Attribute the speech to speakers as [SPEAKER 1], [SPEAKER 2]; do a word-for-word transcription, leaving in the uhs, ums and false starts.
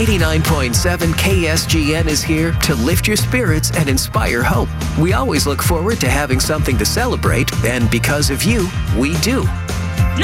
[SPEAKER 1] eighty-nine point seven K S G N is here to lift your spirits and inspire hope. We always look forward to having something to celebrate, and because of you, we do.